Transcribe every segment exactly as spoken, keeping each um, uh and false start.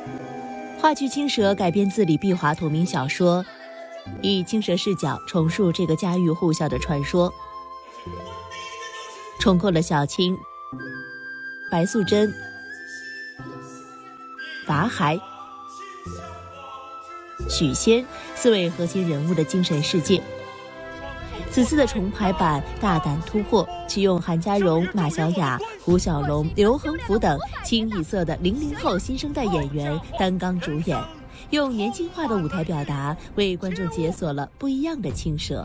话剧《青蛇》改编自李碧华同名小说，以青蛇视角重述这个家喻户晓的传说，重构了小青、白素贞、法海、许仙四位核心人物的精神世界。此次的重排版大胆突破，启用韩家荣、马小雅、胡小龙、刘恒福等清一色的零零后新生代演员担纲主演，用年轻化的舞台表达，为观众解锁了不一样的青蛇。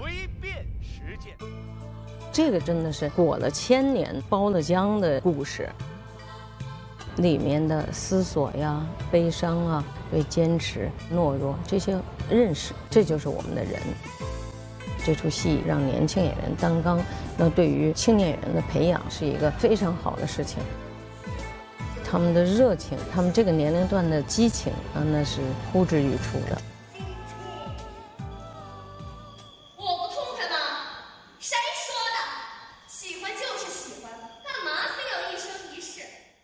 这个真的是裹了千年、包了浆的故事，里面的思索呀、悲伤啊、对坚持、懦弱这些认识，这就是我们的人。这出戏让年轻演员担纲，那对于青年演员的培养是一个非常好的事情。他们的热情，他们这个年龄段的激情啊，那是呼之欲出的。 我不痛快吗？谁说的？喜欢就是喜欢，干嘛非要一生一世？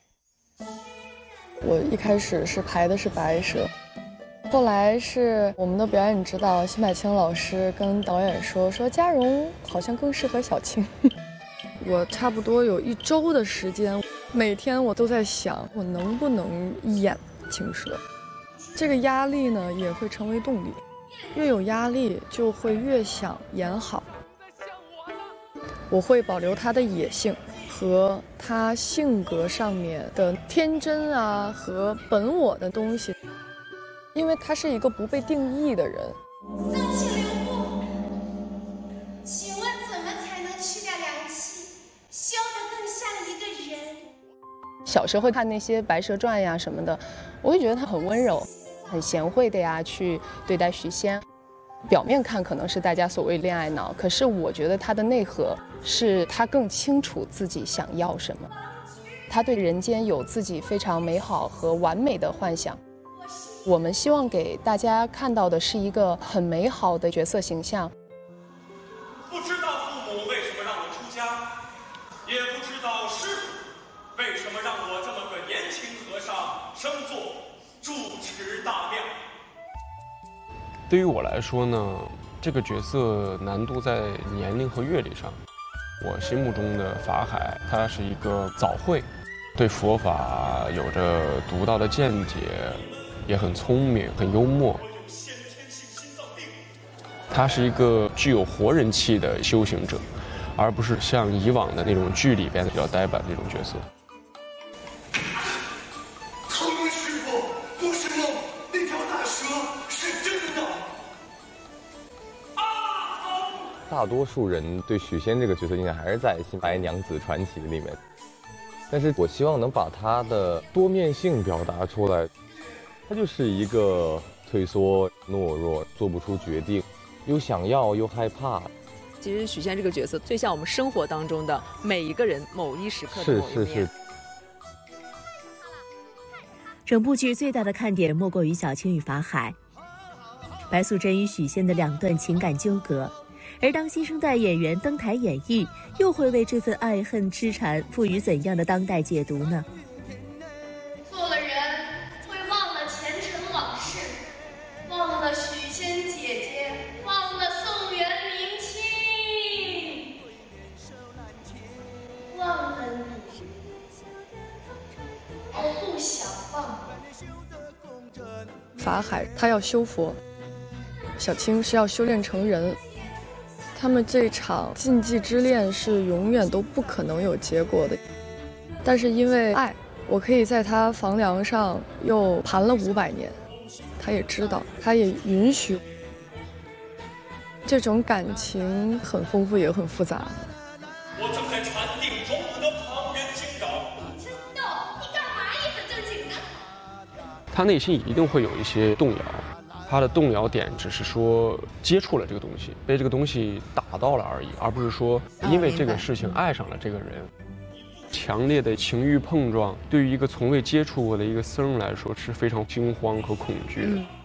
我一开始是排的是白蛇。后来是我们的表演指导辛柏青老师跟导演说，说嘉荣好像更适合小青。我差不多有一周的时间，每天我都在想，我能不能演青蛇。这个压力呢，也会成为动力。越有压力，就会越想演好。我会保留他的野性和他性格上面的天真啊和本我的东西。因为他是一个不被定义的人。 三七六部，请问怎么才能去掉凉气，修得更像一个人？ 小时候看那些《白蛇传》呀什么的，我会觉得他很温柔、很贤惠的呀去对待许仙。表面看可能是大家所谓恋爱脑，可是我觉得他的内核是他更清楚自己想要什么，他对人间有自己非常美好和完美的幻想。我们希望给大家看到的是一个很美好的角色形象。 不知道父母为什么让我出家，也不知道师父为什么让我这么个年轻和尚升做住持大庙。 对于我来说呢，这个角色难度在年龄和阅历上。我心目中的法海，他是一个早慧，对佛法有着独到的见解，也很聪明，很幽默。他是一个具有活人气的修行者，而不是像以往的那种剧里边的比较呆板的那种角色。 承蒙师傅，不是梦，那条大蛇是真的。啊！ 大多数人对许仙这个角色印象还是在《新白娘子传奇》里面，但是我希望能把他的多面性表达出来。他就是一个退缩、懦弱、做不出决定，又想要又害怕。 其实许仙这个角色最像我们生活当中的每一个人某一时刻的某一面。是是是。 整部剧最大的看点莫过于小青与法海、白素贞与许仙的两段情感纠葛。而当新生代演员登台演绎，又会为这份爱恨痴缠赋予怎样的当代解读呢？ 法海他要修佛，小青是要修炼成人。他们这场禁忌之恋是永远都不可能有结果的。但是因为爱，我可以在他房梁上又盘了五百年，他也知道，他也允许。这种感情很丰富，也很复杂。 我正在禅定中，我的旁人惊扰。 真的，你干嘛一本正经的？ 他内心一定会有一些动摇，他的动摇点只是说接触了这个东西，被这个东西打到了而已，而不是说因为这个事情爱上了这个人。强烈的情欲碰撞，对于一个从未接触过的一个僧人来说是非常惊慌和恐惧的。嗯